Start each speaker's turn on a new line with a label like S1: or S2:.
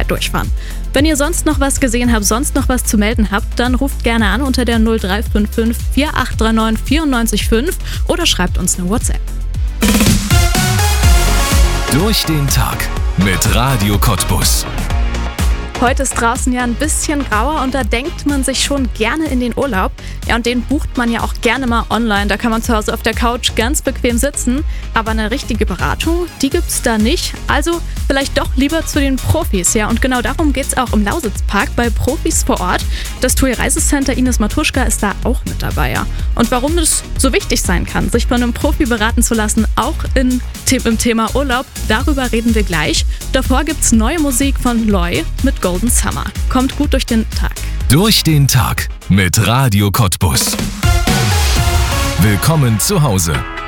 S1: durchfahren. Wenn ihr sonst noch was gesehen habt, sonst noch was zu melden habt, dann ruft gerne an unter der 0355 4839 94 oder schreibt uns eine WhatsApp.
S2: Durch den Tag mit Radio Cottbus.
S1: Heute ist draußen ja ein bisschen grauer und da denkt man sich schon gerne in den Urlaub. Ja, und den bucht man ja auch gerne mal online. Da kann man zu Hause auf der Couch ganz bequem sitzen. Aber eine richtige Beratung, die gibt's da nicht. Also vielleicht doch lieber zu den Profis. Ja, und genau darum geht's auch im Lausitzpark bei Profis vor Ort. Das TUI Reisecenter Ines Matuschka ist da auch mit dabei. Ja. Und warum es so wichtig sein kann, sich von einem Profi beraten zu lassen, auch im Thema Urlaub, darüber reden wir gleich. Davor gibt's neue Musik von Loy mit Golden Summer. Kommt gut durch den Tag.
S2: Durch den Tag mit Radio Cottbus. Willkommen zu Hause.